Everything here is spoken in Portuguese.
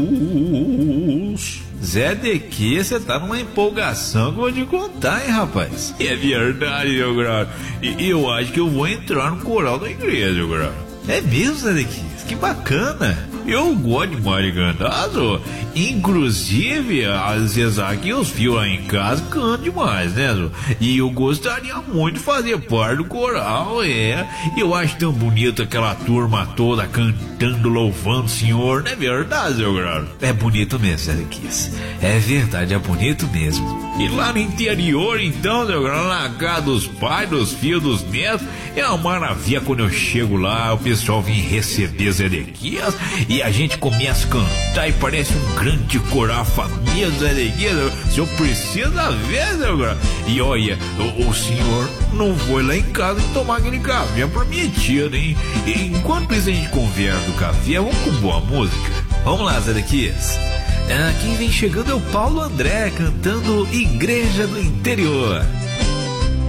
Zedequias, você tá numa empolgação que eu vou te contar, hein, rapaz? É verdade, meu grau. E eu acho que eu vou entrar no coral da igreja, meu grau. É mesmo, Zedequias? Que bacana. Eu gosto demais de cantar, só. Inclusive, às vezes aqui os filhos lá em casa cantam demais, né, só? E eu gostaria muito de fazer parte do coral, é. Eu acho tão bonito aquela turma toda cantando, louvando o Senhor, não é verdade, seu grau? É bonito mesmo, Zedequias. É verdade, é bonito mesmo. E lá no interior, então, seu grau, na casa dos pais, dos filhos, dos netos, é uma maravilha quando eu chego lá, o pessoal vem receber Zedequias e a gente começa a cantar e parece um grande coral, família do Zedequias. O senhor precisa ver, seu grau. E olha, o senhor não foi lá em casa tomar aquele café prometido, hein? E enquanto isso a gente conversa do café, vamos com boa música. Vamos lá, Zedequias. Quem vem chegando é o Paulo André, cantando Igreja do Interior.